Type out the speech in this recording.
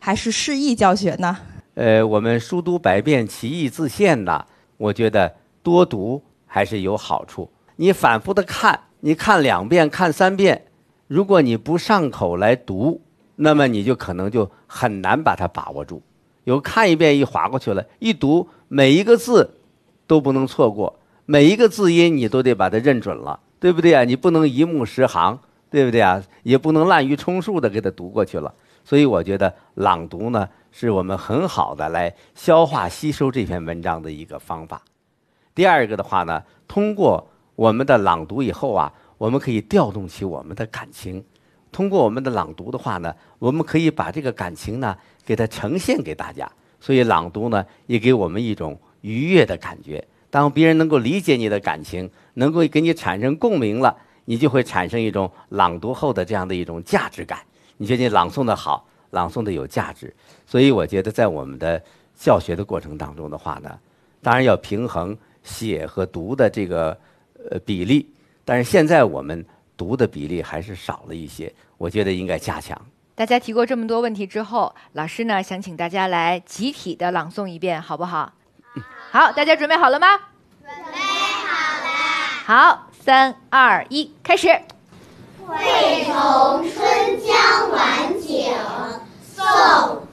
还是示意教学呢？ 我们书读百遍，其义自现呐。我觉得多读还是有好处。你反复的看，你看2遍、看3遍，如果你不上口来读，那么你就可能就很难把它把握住。有看1遍一划过去了，一读每一个字都不能错过，每一个字音你都得把它认准了，对不对啊？你不能一目十行，对不对啊？也不能滥竽充数的给它读过去了。所以我觉得朗读呢，是我们很好的来消化吸收这篇文章的一个方法。第二个的话呢，通过我们的朗读以后啊，我们可以调动起我们的感情。通过我们的朗读的话呢，我们可以把这个感情呢给它呈现给大家。所以朗读呢，也给我们一种愉悦的感觉。当别人能够理解你的感情，能够给你产生共鸣了，你就会产生一种朗读后的这样的一种价值感。你觉得你朗诵的好，朗诵的有价值。所以我觉得在我们的教学的过程当中的话呢，当然要平衡写和读的这个比例，但是现在我们读的比例还是少了一些，我觉得应该加强。 大家提过这么多问题之后，老师呢想请大家来集体的朗诵一遍，好不好？好，大家准备好了吗？ 准备好了。 好，3、2、1，开始。 惠崇春江晚景，宋